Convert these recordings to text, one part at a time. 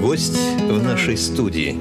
Гость в нашей студии.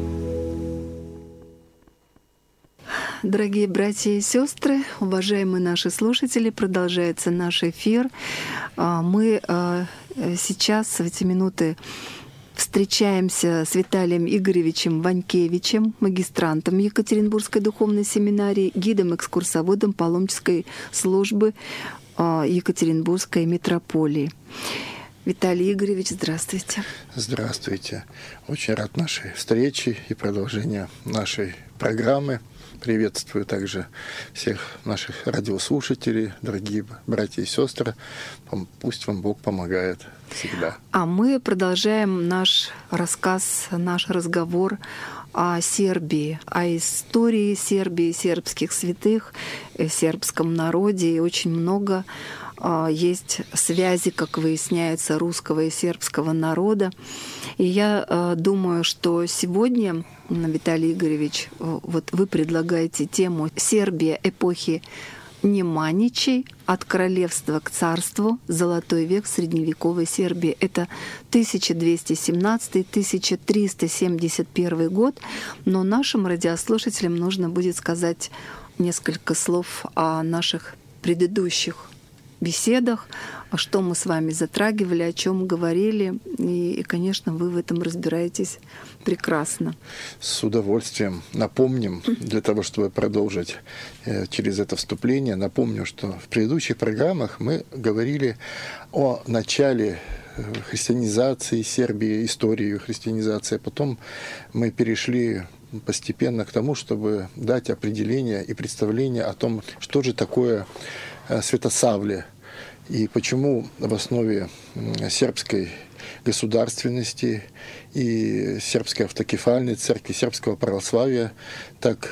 Дорогие братья и сестры, уважаемые наши слушатели, продолжается наш эфир. Мы сейчас в эти минуты встречаемся с Виталием Игоревичем Ванькевичем, магистрантом Екатеринбургской духовной семинарии, гидом-экскурсоводом паломнической службы Екатеринбургской митрополии. Виталий Игоревич, здравствуйте. Здравствуйте. Очень рад нашей встрече и продолжению нашей программы. Приветствую также всех наших радиослушателей, дорогие братья и сестры. Пусть вам Бог помогает всегда. А мы продолжаем наш рассказ, наш разговор о Сербии, о истории Сербии, сербских святых, сербском народе. И очень много есть связи, как выясняется, русского и сербского народа. И я думаю, что сегодня, Виталий Игоревич, вот вы предлагаете тему «Сербия эпохи Неманичей. От королевства к царству. Золотой век средневековой Сербии». Это 1217-1371 год. Но нашим радиослушателям нужно будет сказать несколько слов о наших предыдущих беседах, что мы с вами затрагивали, о чем говорили. И, конечно, вы в этом разбираетесь прекрасно. С удовольствием напомним, для того, чтобы продолжить через это вступление, напомню, что в предыдущих программах мы говорили о начале христианизации Сербии, истории ее христианизации. Потом мы перешли постепенно к тому, чтобы дать определение и представление о том, что же такое Святославле и почему в основе сербской государственности и сербской автокефальной церкви, сербского православия так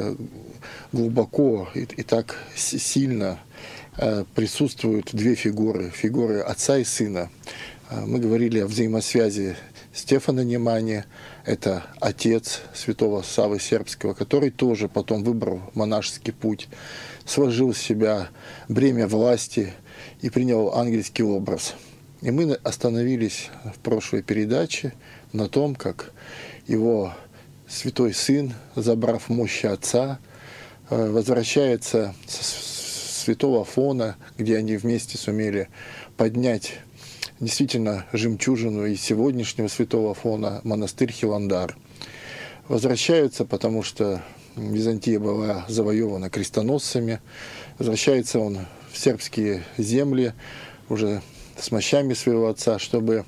глубоко и так сильно присутствуют две фигуры, фигуры отца и сына. Мы говорили о взаимосвязи Стефана Немании, это отец святого Саввы Сербского, который тоже потом выбрал монашеский путь, сложил с себя бремя власти и принял ангельский образ. И мы остановились в прошлой передаче на том, как его святой сын, забрав мощи отца, возвращается с святого Афона, где они вместе сумели поднять действительно жемчужину и сегодняшнего святого Афона, монастырь Хиландар. Возвращаются, потому что Византия была завоевана крестоносцами. Возвращается он в сербские земли уже с мощами своего отца, чтобы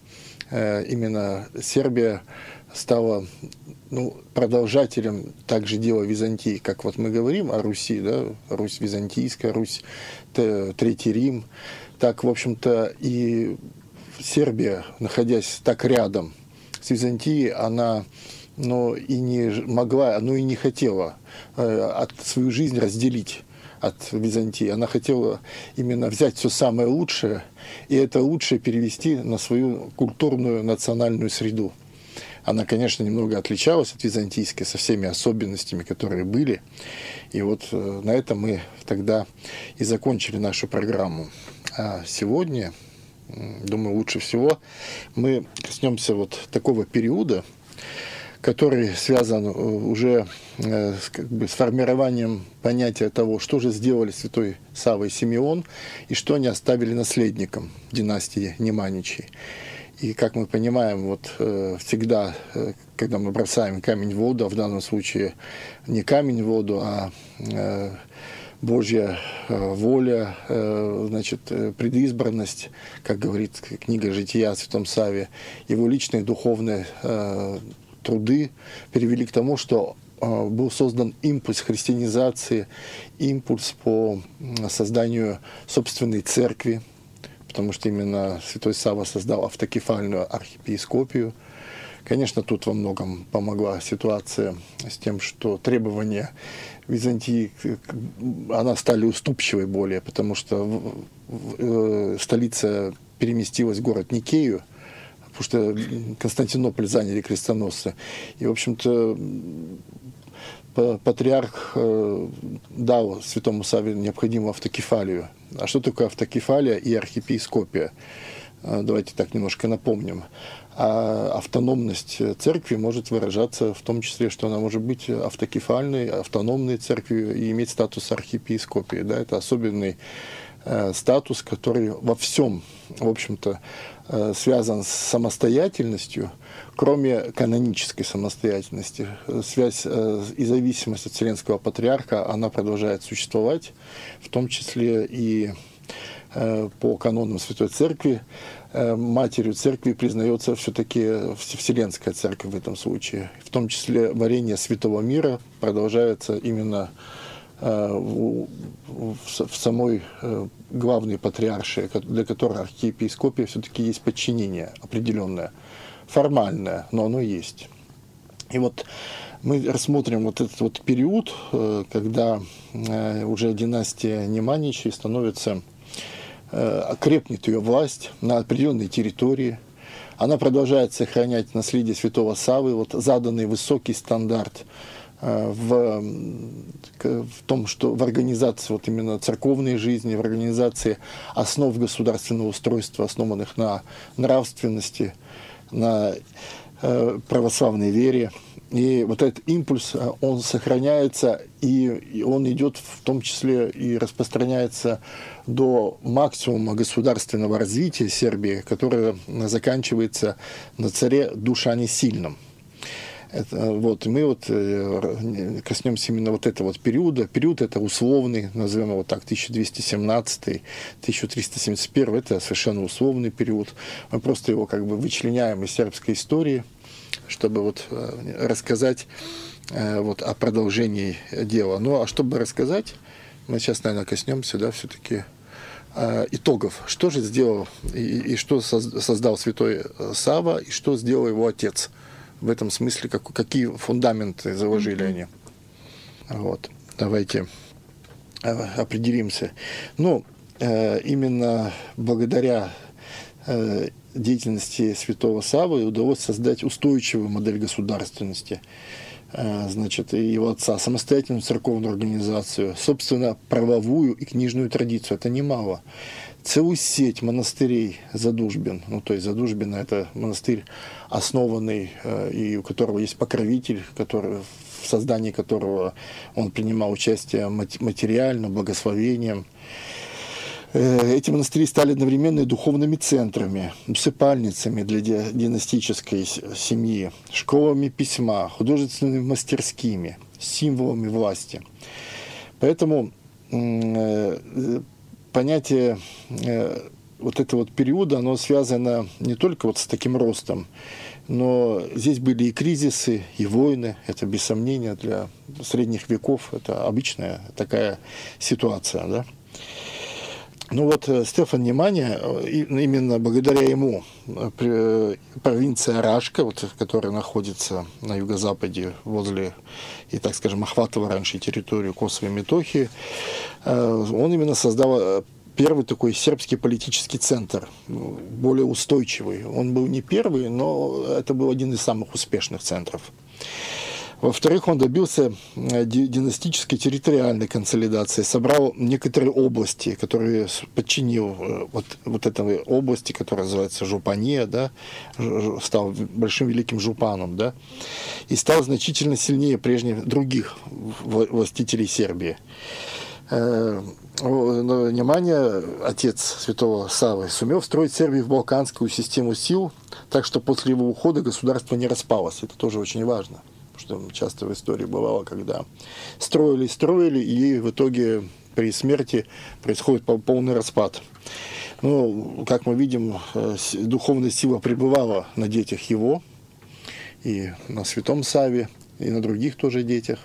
именно Сербия стала продолжателем также дела Византии, как вот мы говорим о Руси, да, Русь византийская, Русь Третий Рим, так, в общем-то, и Сербия, находясь так рядом с Византией, она и не могла, и не хотела свою жизнь разделить от Византии. Она хотела именно взять все самое лучшее и это лучшее перевести на свою культурную национальную среду. Она, конечно, немного отличалась от византийской со всеми особенностями, которые были. И вот на этом мы тогда и закончили нашу программу. А сегодня, думаю, лучше всего мы коснемся вот такого периода, который связан уже с формированием понятия того, что же сделали святой Савва и Симеон, и что они оставили наследникам династии Неманичей. И, как мы понимаем, вот всегда, когда мы бросаем камень в воду, а в данном случае не камень в воду, а Божья воля, значит, предизбранность, как говорит книга «Жития» о святом Савве, его личные духовные труды привели к тому, что был создан импульс христианизации, импульс по созданию собственной церкви, потому что именно святой Савва создал автокефальную архиепископию. Конечно, тут во многом помогла ситуация с тем, что требования Византии, она стали уступчивой более, потому что столица переместилась в город Никею, потому что Константинополь заняли крестоносцы. И, в общем-то, патриарх дал святому Савве необходимую автокефалию. А что такое автокефалия и архиепископия? давайте так немножко напомним. А автономность церкви может выражаться в том числе, что она может быть автокефальной, автономной церковью и иметь статус архиепископии. Да? Это особенный статус, который во всем, в общем-то, связан с самостоятельностью, кроме канонической самостоятельности. Связь и зависимость от Вселенского Патриарха, она продолжает существовать, в том числе и по канонам Святой Церкви. Матерью Церкви признается все-таки Вселенская Церковь в этом случае. В том числе варение Святого Мира продолжается именно в самой главной патриаршии, для которой архиепископия все-таки есть подчинение определенное, формальное, но оно есть. И вот мы рассмотрим вот этот вот период, когда уже династия Неманичей становится, крепнет ее власть на определенной территории. Она продолжает сохранять наследие святого Саввы, вот заданный высокий стандарт в том, что в организации вот именно церковной жизни, в организации основ государственного устройства, основанных на нравственности, на православной вере. И вот этот импульс, он сохраняется, и он идет в том числе и распространяется до максимума государственного развития Сербии, которое заканчивается на царе Душане Сильном. Вот, и мы вот коснемся именно вот этого вот периода. Период это условный, назовем его так, 1217-1371, это совершенно условный период. Мы просто его как бы вычленяем из сербской истории, чтобы вот рассказать вот о продолжении дела. Ну, а чтобы рассказать, мы сейчас, наверное, коснемся, да, все-таки итогов. Что же сделал и что создал святой Савва, и что сделал его отец. В этом смысле, какие фундаменты заложили они. Вот. Давайте определимся. Ну, именно благодаря деятельности святого Саввы удалось создать устойчивую модель государственности. Значит, и его отца, самостоятельную церковную организацию, собственно, правовую и книжную традицию. Это немало. Целую сеть монастырей Задужбин. Ну, то есть Задужбин – это монастырь, основанный, и у которого есть покровитель, в создании которого он принимал участие материально, благословением. Эти монастыри стали одновременно и духовными центрами, усыпальницами для династической семьи, школами письма, художественными мастерскими, символами власти. Поэтому понятие вот этого вот периода, оно связано не только вот с таким ростом, но здесь были и кризисы, и войны. Это, без сомнения, для средних веков это обычная такая ситуация, да. Ну вот Стефан Немания, именно благодаря ему провинция Рашка, вот, которая находится на юго-западе возле, и, так скажем, охватывала раньше территорию Косово и Метохии, он именно создал первый такой сербский политический центр, более устойчивый. Он был не первый, но это был один из самых успешных центров. Во-вторых, он добился династической территориальной консолидации, собрал некоторые области, которые подчинил вот этой области, которая называется Жупания, да, стал большим великим жупаном, да, и стал значительно сильнее прежних других властителей Сербии. Немания, отец святого Саввы, сумел встроить Сербию в балканскую систему сил, так что после его ухода государство не распалось. Это тоже очень важно. Что часто в истории бывало, когда строили, и в итоге при смерти происходит полный распад. Ну, как мы видим, духовная сила пребывала на детях его, и на святом Савве, и на других тоже детях.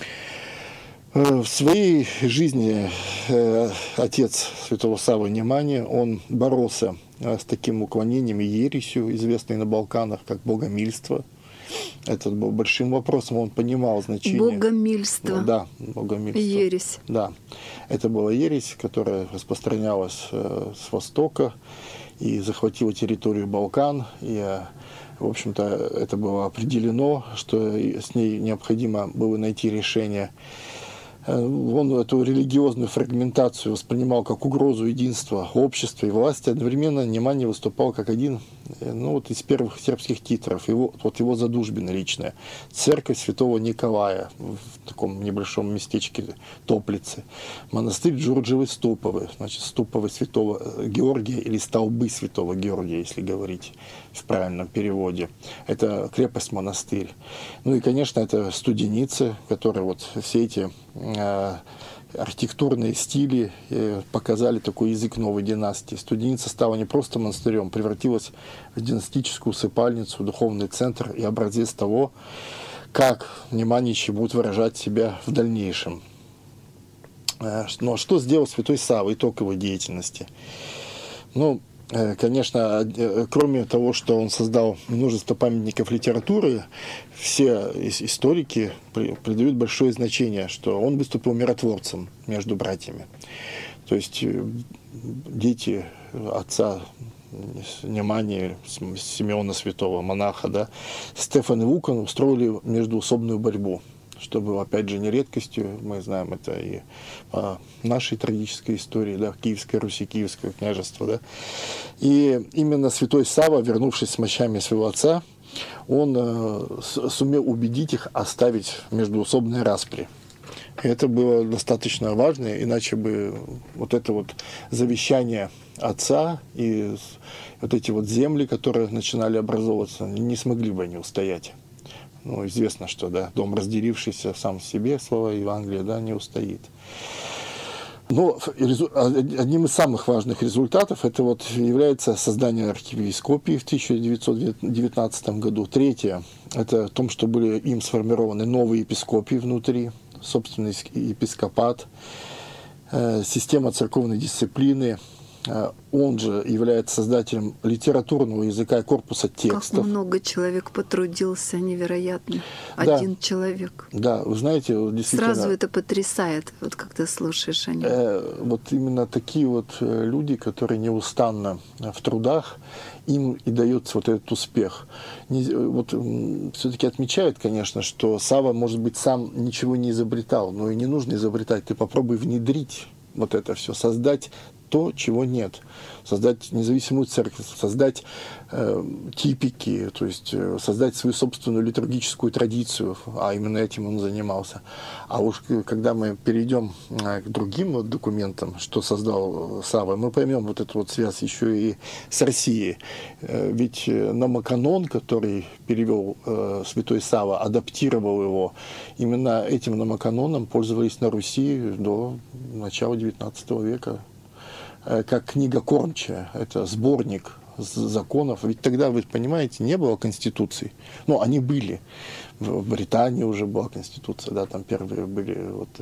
В своей жизни отец святого Саввы Немания, он боролся с таким уклонением и ересью, известной на Балканах, как богомильство. Это был большим вопросом, он понимал значение. Богомильство. Да, богомильство. Ересь. Да, это была ересь, которая распространялась с востока и захватила территорию Балкан. И, в общем-то, это было определено, что с ней необходимо было найти решение. Он эту религиозную фрагментацию воспринимал как угрозу единства общества и власти. Одновременно Немanja выступал как один из первых сербских титров. Его задушбина личная. Церковь святого Николая в таком небольшом местечке Топлицы. Монастырь Джурджевой Ступовы. Значит, Ступовы святого Георгия или столбы святого Георгия, если говорить в правильном переводе. Это крепость-монастырь. И, конечно, это Студеница, которая все эти архитектурные стили показали такой язык новой династии. Студеница стала не просто монастырем, превратилась в династическую усыпальницу, духовный центр и образец того, как неманичи будут выражать себя в дальнейшем. Но что сделал святой Савва, итог его деятельности? Конечно, кроме того, что он создал множество памятников литературы, все историки придают большое значение, что он выступил миротворцем между братьями. То есть дети отца Немании, Симеона Святого, монаха, Стефан и Вукан устроили междуусобную борьбу, что было, опять же, не редкостью. Мы знаем это и по нашей трагической истории, Киевской Руси, Киевского княжества. И именно святой Савва, вернувшись с мощами своего отца, он сумел убедить их оставить междуусобные распри. И это было достаточно важно, иначе бы это завещание отца и эти земли, которые начинали образовываться, не смогли бы они устоять. Известно, что дом, разделившийся сам себе, слова Евангелия, не устоит. Но одним из самых важных результатов это является создание архиепископии в 1919 году. Третье – это в том, что были им сформированы новые епископии внутри, собственный епископат, система церковной дисциплины. Он же является создателем литературного языка и корпуса текстов. Как много человек потрудился, невероятно. Один человек. Да, вы знаете, действительно... Сразу это потрясает, как ты слушаешь о нем. Именно такие люди, которые неустанно в трудах, им и дается этот успех. Все-таки отмечают, конечно, что Савва, может быть, сам ничего не изобретал, но и не нужно изобретать. Ты попробуй внедрить это все, создать то, чего нет. Создать независимую церковь, создать типики, то есть создать свою собственную лиturгическую традицию, а именно этим он занимался. А уж когда мы перейдем к другим документам, что создал Савва, мы поймем эту связь еще и с Россией. Ведь номоканон, который перевел святой Савва, адаптировал его, именно этим номоканоном пользовались на Руси до начала XIX века. Как книга кормчая, это сборник законов. Ведь тогда, вы понимаете, не было конституций. Они были. В Британии уже была конституция, там первые были.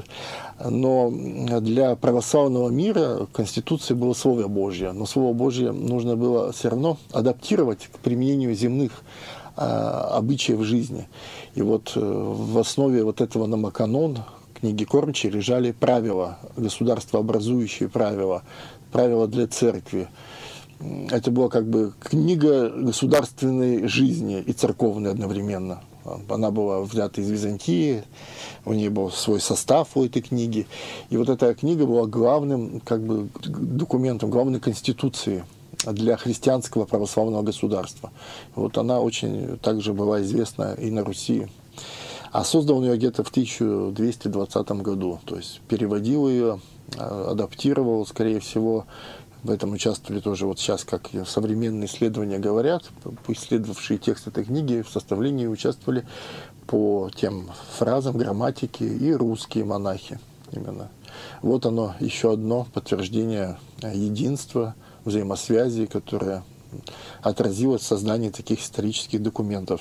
Но для православного мира конституция была Слово Божье. Но Слово Божье нужно было все равно адаптировать к применению земных обычаев жизни. И в основе этого номоканона, книги кормчей, лежали правила, государствообразующие правила для церкви. Это была книга государственной жизни и церковной одновременно. Она была взята из Византии, у нее был свой состав у этой книги. И эта книга была главным документом, главной конституцией для христианского православного государства. Она очень также была известна и на Руси. А создал он ее где-то в 1220 году. То есть переводил ее, адаптировал, скорее всего. В этом участвовали тоже сейчас, как современные исследования говорят, исследовавшие текст этой книги, в составлении участвовали по тем фразам, грамматике и русские монахи. Именно. Оно, еще одно подтверждение единства, взаимосвязи, которое отразилось в создании таких исторических документов.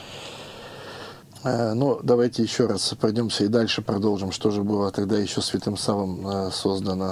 Давайте еще раз пройдемся и дальше продолжим, что же было тогда еще святым Саввом создано.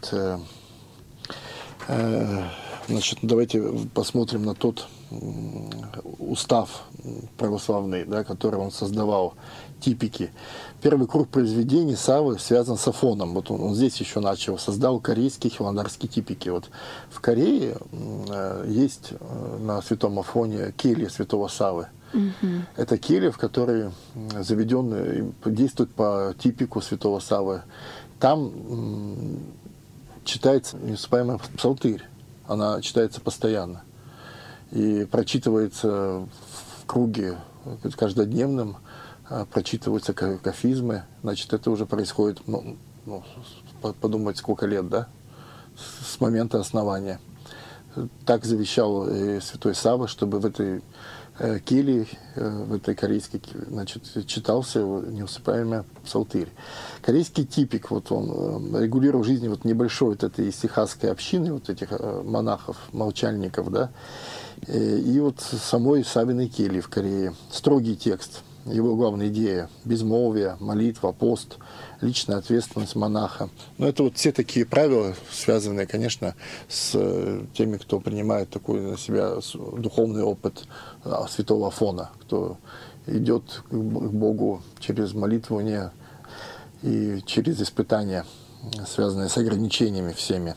Давайте посмотрим на тот устав православный, который он создавал, типики. Первый круг произведений Саввы связан с Афоном. Он здесь еще начал, создал корейские хилондарские типики. В Корее есть на святом Афоне келья святого Саввы. Это келья, в которой заведен, действует по типику святого Саввы. Там читается неусыпаемый псалтырь. Она читается постоянно. И прочитывается в круге каждодневном, прочитываются кафизмы. Значит, это уже происходит, подумать, сколько лет, да? С момента основания. Так завещал святой Савва, чтобы в этой келье, в этой корейской, значит, читался неусыпаемый псалтырь. Корейский типик, вот он регулировал жизнь вот небольшой вот этой исихасской общины, вот этих монахов, молчальников, да, и вот самой Саввиной кельи в Корее. Строгий текст. Его главная идея – безмолвие, молитва, пост, личная ответственность монаха. Но это вот все такие правила, связанные, конечно, с теми, кто принимает такой на себя духовный опыт святого Афона, кто идет к Богу через молитвование и через испытания, связанные с ограничениями всеми.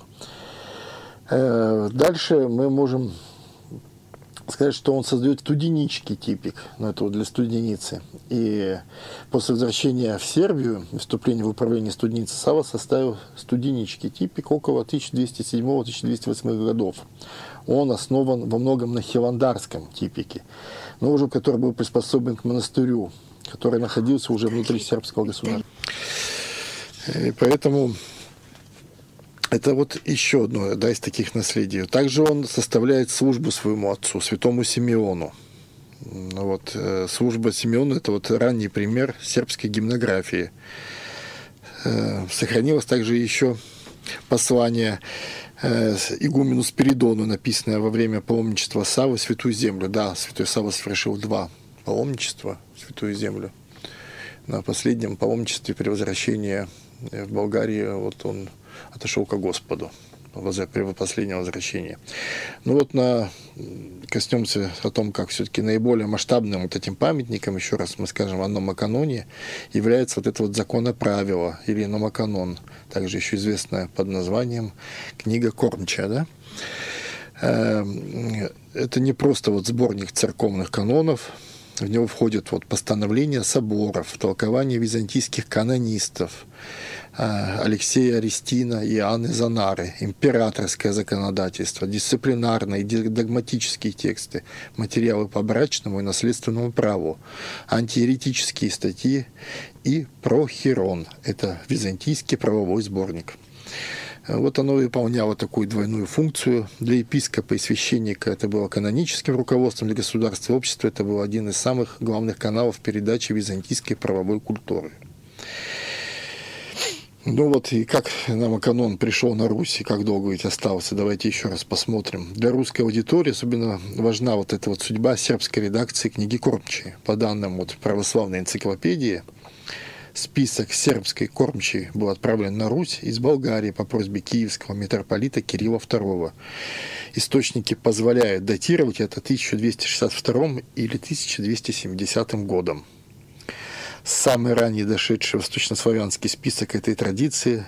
Дальше мы можем сказать, что он создает студенический типик, но это вот для студеницы. И после возвращения в Сербию, вступления в управление студеницы, Савва составил студенический типик около 1207-1208 годов. Он основан во многом на хивандарском типике, но уже который был приспособлен к монастырю, который находился уже внутри сербского государства. И поэтому это вот еще одно, да, из таких наследий. Также он составляет службу своему отцу, святому Симеону. Вот, служба Симеона – это вот ранний пример сербской гимнографии. Сохранилось также еще послание игумену Спиридону, написанное во время паломничества Саввы в Святую Землю. Да, святой Савва совершил 2 паломничества в Святую Землю. На последнем паломничестве при возвращении в Болгарии вот он отошел ко Господу при последнем возвращении. Ну вот коснемся о том, как все-таки наиболее масштабным вот этим памятником, еще раз мы скажем о номоканоне, является вот это вот законоправило или номоканон, также еще известное под названием книга Кормча, да? Это не просто вот сборник церковных канонов, в него входят вот постановления соборов, толкования византийских канонистов, Алексея Арестина и Анны Занары, императорское законодательство, дисциплинарные и догматические тексты, материалы по брачному и наследственному праву, антиеретические статьи и Прохирон. Это византийский правовой сборник. Вот оно выполняло такую двойную функцию. Для епископа и священника это было каноническим руководством, для государства и общества это был один из самых главных каналов передачи византийской правовой культуры. Ну вот и как номоканон пришел на Русь и как долго ведь остался, давайте еще раз посмотрим. Для русской аудитории особенно важна вот эта вот судьба сербской редакции книги Кормчи. По данным вот православной энциклопедии, список сербской Кормчи был отправлен на Русь из Болгарии по просьбе киевского митрополита Кирилла II. Источники позволяют датировать это 1262 или 1270 годом. Самый ранний дошедший восточнославянский список этой традиции